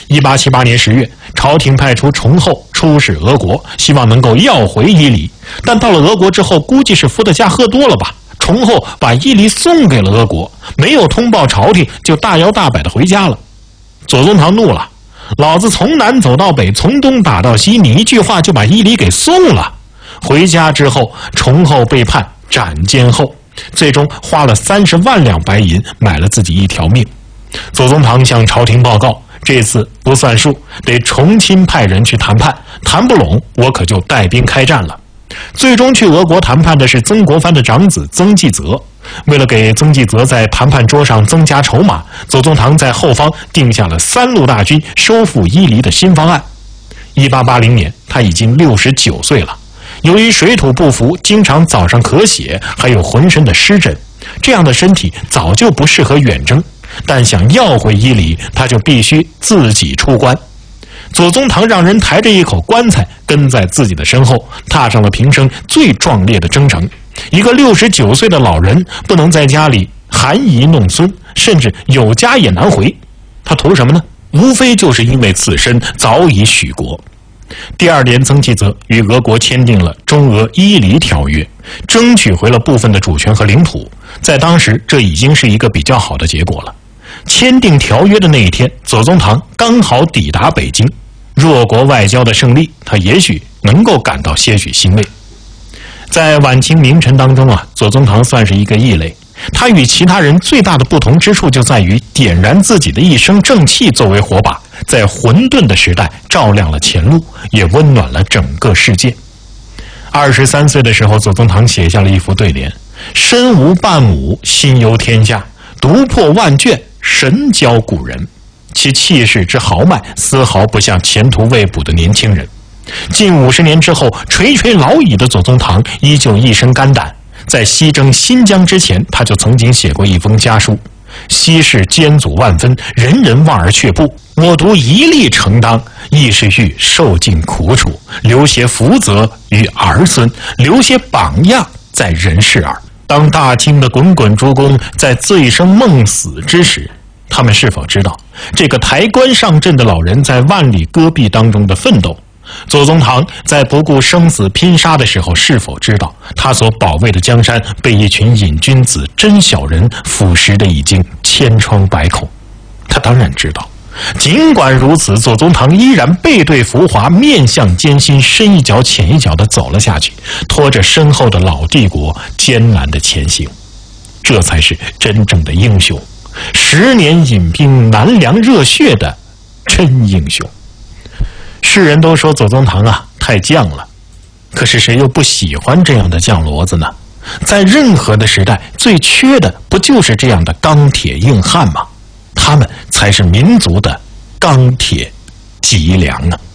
1878年10月，朝廷派出崇厚出使俄国，希望能够要回伊犁。但到了俄国之后，估计是伏特加喝多了吧，崇厚把伊犁送给了俄国，没有通报朝廷，就大摇大摆地回家了。左宗棠怒了，老子从南走到北，从东打到西，你一句话就把伊犁给送了。回家之后，崇厚被判斩监候，最终花了30万两白银买了自己一条命。左宗棠向朝廷报告，这次不算数，得重新派人去谈判，谈不拢我可就带兵开战了。最终去俄国谈判的是曾国藩的长子曾纪泽。为了给曾纪泽在谈判桌上增加筹码，左宗棠在后方定下了3路大军收复伊犁的新方案。1880年，他已经69岁了。由于水土不服，经常早上咳血，还有浑身的湿疹，这样的身体早就不适合远征。但想要回伊犁，他就必须自己出关。左宗棠让人抬着一口棺材跟在自己的身后，踏上了平生最壮烈的征程。一个69岁的老人不能在家里含饴弄孙，甚至有家也难回，他图什么呢？无非就是因为此身早已许国。第2年，曾纪泽与俄国签订了中俄伊犁条约，争取回了部分的主权和领土。在当时，这已经是一个比较好的结果了。签订条约的那一天，左宗棠刚好抵达北京。弱国外交的胜利，他也许能够感到些许欣慰。在晚清名臣当中啊，左宗棠算是一个异类。他与其他人最大的不同之处就在于点燃自己的一生正气作为火把，在混沌的时代照亮了前路，也温暖了整个世界。23岁的时候，左宗棠写下了一副对联：身无半亩，心忧天下，读破万卷，神教古人。其气势之豪迈，丝毫不像前途未卜的年轻人。近50年之后，垂垂老矣的左宗棠依旧一身肝胆。在西征新疆之前，他就曾经写过一封家书：昔世艰阻万分，人人望而却步，我独一力承当，亦是欲受尽苦楚，留些福泽于儿孙，留些榜样在人世耳。当大清的滚滚诸公在醉生梦死之时，他们是否知道这个抬棺上阵的老人在万里戈壁当中的奋斗？左宗棠在不顾生死拼杀的时候，是否知道他所保卫的江山被一群瘾君子、真小人腐蚀的已经千疮百孔？他当然知道。尽管如此，左宗棠依然背对浮华，面向艰辛，深一脚浅一脚地走了下去，拖着身后的老帝国艰难地前行。这才是真正的英雄，10年引兵难凉热血的真英雄。世人都说左宗棠啊太犟了，可是谁又不喜欢这样的犟骡子呢？在任何的时代，最缺的不就是这样的钢铁硬汉吗？他们才是民族的钢铁脊梁啊！